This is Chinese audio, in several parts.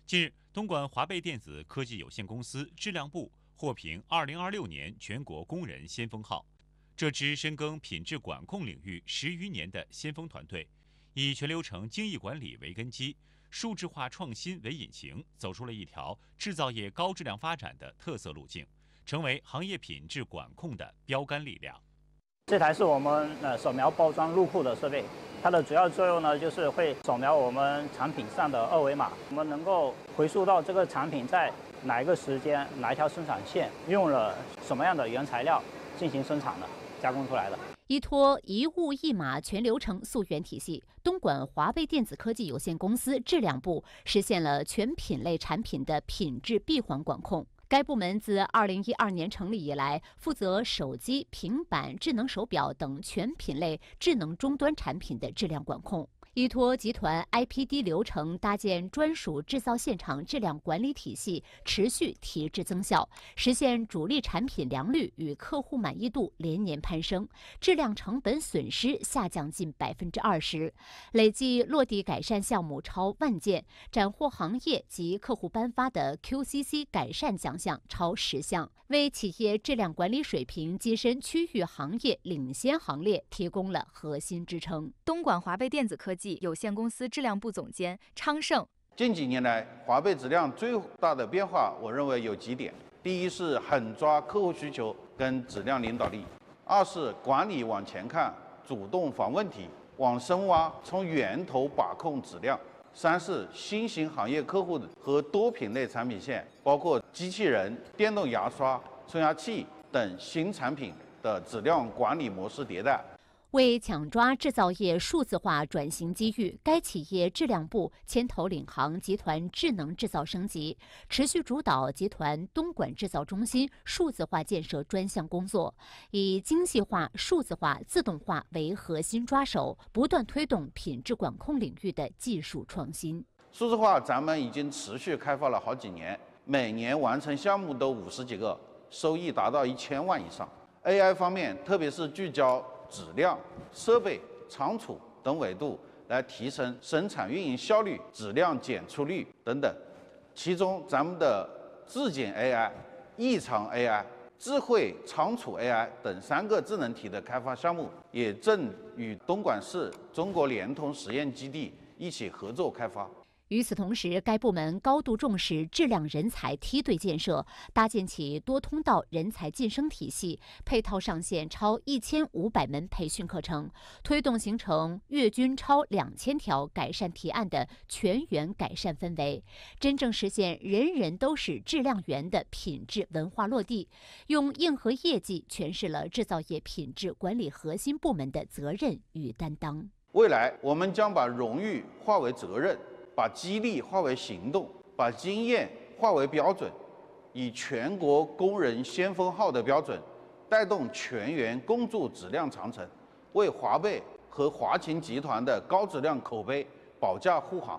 近日，东莞华贝电子科技有限公司质量部获评2026年全国工人先锋号。这支深耕品质管控领域10余年的先锋团队，以全流程精益管理为根基，数字化创新为引擎，走出了一条制造业高质量发展的特色路径，成为行业品质管控的标杆力量。 这台是我们扫描包装入库的设备，它的主要作用呢，就是会扫描我们产品上的二维码，我们能够回溯到这个产品在哪一个时间、哪一条生产线用了什么样的原材料进行生产的、加工出来的。 依托一物一码全流程溯源体系，东莞华贝电子科技有限公司质量部实现了全品类产品的品质闭环管控。该部门自2012年成立以来，负责手机、平板、智能手表等全品类智能终端产品的质量管控。依托集团 IPD 流程，搭建专属制造现场质量管理体系，持续提质增效，实现主力产品良率与客户满意度连年攀升，质量成本损失下降近20%，累计落地改善项目超万件，斩获行业及客户颁发的 QCC 改善奖项超10项，为企业质量管理水平跻身区域行业领先行列提供了核心支撑。 东莞华贝电子科技有限公司质量部总监昌盛： 近几年来，华贝质量最大的变化，我认为有几点：第一是狠抓客户需求跟质量领导力；二是管理往前看，主动防问题，往深挖，从源头把控质量；三是新型行业客户和多品类产品线，包括机器人、电动牙刷、冲牙器等新产品的质量管理模式迭代。 为抢抓制造业数字化转型机遇，该企业质量部牵头领航集团智能制造升级，持续主导集团东莞制造中心数字化建设专项工作，以精细化、数字化、自动化为核心抓手，不断推动品质管控领域的技术创新。 数字化咱们已经持续开发了好几年，每年完成项目都50几个，收益达到1000万以上。AI 方面，特别是聚焦质量、设备、仓储等维度，来提升生产运营效率、质量检出率等等。其中，咱们的质检 AI、异常 AI、智慧仓储 AI 等3个智能体的开发项目，也正与东莞市中国联通实验基地一起合作开发。 与此同时，该部门高度重视质量人才梯队建设，搭建起多通道人才晋升体系，配套上线超1500门培训课程，推动形成月均超2000条改善提案的全员改善氛围，真正实现人人都是质量员的品质文化落地，用硬核业绩诠释了制造业品质管理核心部门的责任与担当。 未来，我们将把荣誉化为责任，把激励化为行动，把经验化为标准，以全国工人先锋号的标准，带动全员共筑质量长城，为华贝和华擎集团的高质量口碑保驾护航。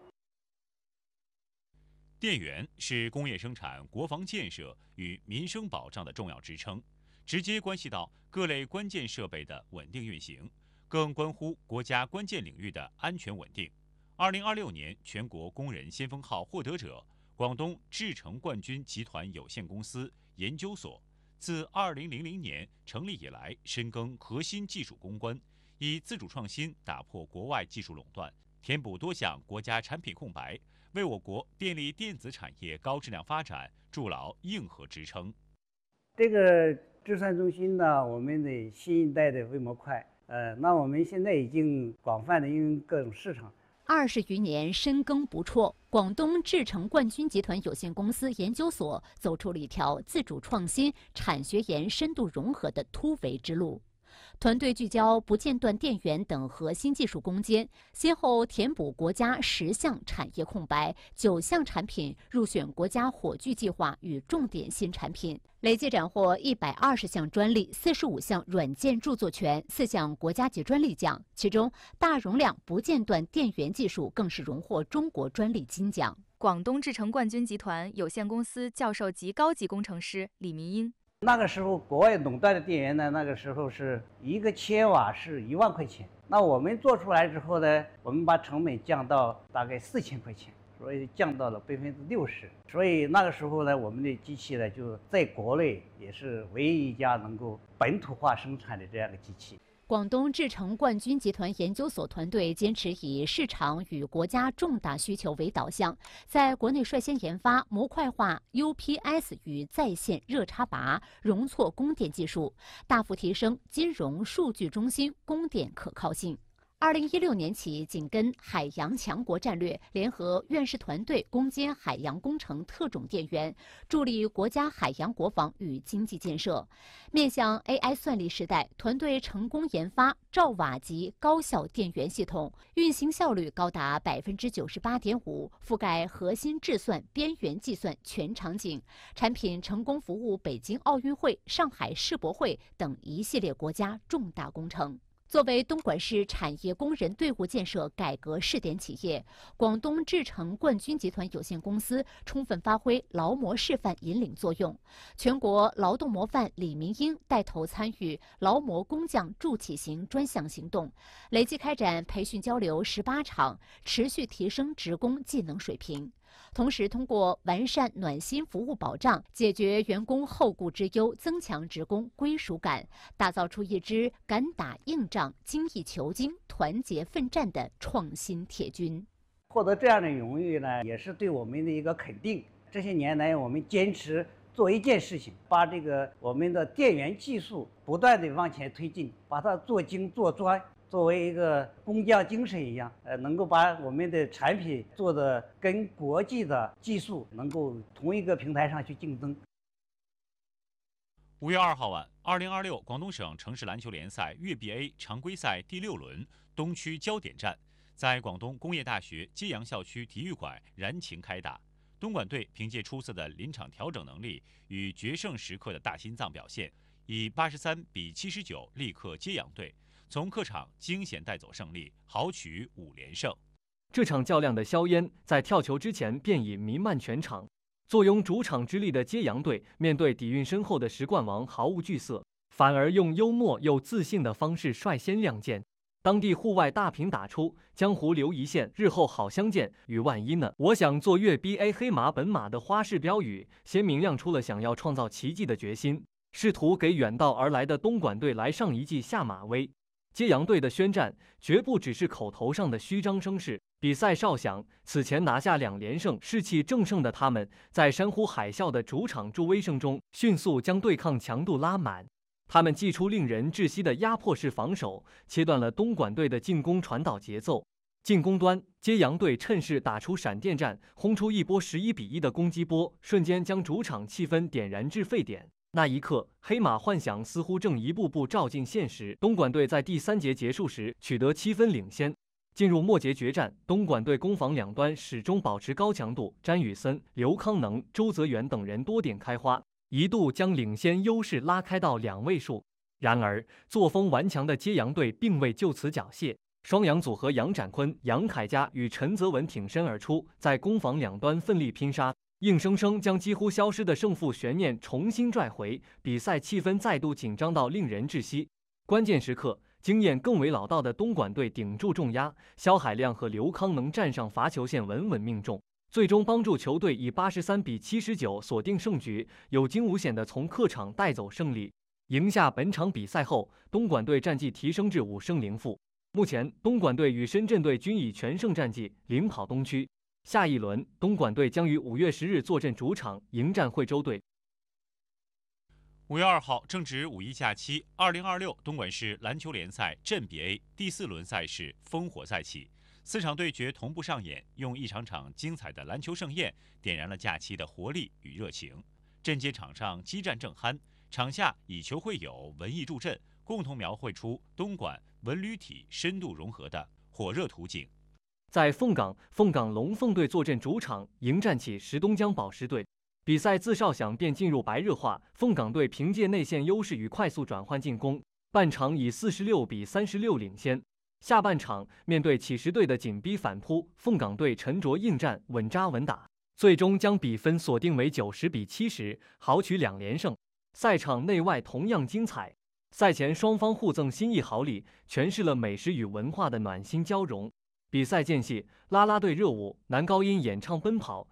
电源是工业生产、国防建设与民生保障的重要支撑，直接关系到各类关键设备的稳定运行，更关乎国家关键领域的安全稳定。2026年全国工人先锋号获得者，广东智诚冠军集团有限公司研究所，自2000年成立以来，深耕核心技术攻关，以自主创新打破国外技术垄断，填补多项国家产品空白，为我国电力电子产业高质量发展筑牢硬核支撑。 这个制算中心呢，我们的新一代的微模块，那我们现在已经广泛的应用各种市场。 20余年深耕不辍，广东智诚冠军集团有限公司研究所走出了一条自主创新、产学研深度融合的突围之路。团队聚焦不间断电源等核心技术攻坚，先后填补国家10项产业空白，9项产品入选国家火炬计划与重点新产品，累计斩获120项专利、45项软件著作权、4项国家级专利奖，其中大容量不间断电源技术更是荣获中国专利金奖。 广东智诚冠军集团有限公司教授级高级工程师李明英： 那个时候国外垄断的电源呢，那个时候是1个千瓦是1万块钱，那我们做出来之后呢，我们把成本降到大概4000块钱，是所以降到了60%。所以那个时候呢，我们的机器呢就在国内也是唯一一家能够本土化生产的这样一个机器。 广东智诚冠军集团研究所团队坚持以市场与国家重大需求为导向，在国内率先研发模块化 UPS 与在线热插拔容错供电技术，大幅提升金融数据中心供电可靠性。2016年起，紧跟海洋强国战略，联合院士团队攻坚海洋工程特种电源，助力国家海洋国防与经济建设。面向 AI 算力时代，团队成功研发兆瓦级高效电源系统，运行效率高达98.5%，覆盖核心制算、边缘计算全场景。产品成功服务北京奥运会、上海世博会等一系列国家重大工程。作为东莞市产业工人队伍建设改革试点企业，广东智诚冠军集团有限公司充分发挥劳模示范引领作用。全国劳动模范李明英带头参与劳模工匠助企行专项行动，累计开展培训交流18场，持续提升职工技能水平。同时，通过完善暖心服务保障，解决员工后顾之忧，增强职工归属感，打造出一支敢打硬仗、精益求精、团结奋战的创新铁军。 获得这样的荣誉呢，也是对我们的一个肯定。这些年来，我们坚持做一件事情，把这个我们的电源技术不断地往前推进，把它做精做专。作为一个工匠精神一样，能够把我们的产品做得跟国际的技术能够同一个平台上去竞争。 5月2号晚，2026广东省城市篮球联赛粤 BA 常规赛第6轮东区焦点战，在广东工业大学揭阳校区体育馆燃情开打。东莞队凭借出色的临场调整能力与决胜时刻的大心脏表现，以83-79力克揭阳队。从客场惊险带走胜利，豪取5连胜。 这场较量的硝烟在跳球之前便已弥漫全场。坐拥主场之力的揭阳队，面对底蕴深厚的十冠王毫无惧色，反而用幽默又自信的方式率先亮剑。当地户外大屏打出“江湖留一线，日后好相见”与万一呢？我想做粤 BA 黑马本马的花式标语，鲜明亮出了想要创造奇迹的决心，试图给远道而来的东莞队来上一记下马威。揭阳队的宣战绝不只是口头上的虚张声势，比赛哨响，此前拿下2连胜，士气正盛的他们，在山呼海啸的主场助威声中，迅速将对抗强度拉满。他们祭出令人窒息的压迫式防守，切断了东莞队的进攻传导节奏。进攻端，揭阳队趁势打出闪电战，轰出一波11-1的攻击波，瞬间将主场气氛点燃至沸点。那一刻，黑马幻想似乎正一步步照进现实。东莞队在第3节结束时取得7分领先。进入末节决战，东莞队攻防两端始终保持高强度，詹宇森、刘康能、周泽元等人多点开花，一度将领先优势拉开到2位数。然而，作风顽强的揭阳队并未就此缴械，双阳组合杨展坤、杨凯佳与陈泽文挺身而出，在攻防两端奋力拼杀。硬生生将几乎消失的胜负悬念重新拽回，比赛气氛再度紧张到令人窒息。关键时刻，经验更为老道的东莞队顶住重压，肖海亮和刘康能站上罚球线稳稳命中，最终帮助球队以83-79锁定胜局，有惊无险地从客场带走胜利。赢下本场比赛后，东莞队战绩提升至5胜0负。目前，东莞队与深圳队均以全胜战绩领跑东区。下一轮，东莞队将于5月10日坐镇主场迎战惠州队。 5月2号，正值五一假期，2026东莞市篮球联赛镇 BA 第4轮赛事烽火再起，4场对决同步上演，用一场场精彩的篮球盛宴点燃了假期的活力与热情。镇街场上激战正酣，场下以球会友，文艺助阵，共同描绘出东莞文旅体深度融合的火热图景。 在凤岗，凤岗龙凤队坐镇主场迎战起石东江宝石队。比赛自哨响便进入白热化，凤岗队凭借内线优势与快速转换进攻，半场以46-36领先。下半场面对启石队的紧逼反扑，凤岗队沉着应战，稳扎稳打，最终将比分锁定为90-70，豪取2连胜。赛场内外同样精彩。赛前双方互赠心意好礼，诠释了美食与文化的暖心交融。 比赛间隙，啦啦队热舞、男高音演唱奔跑，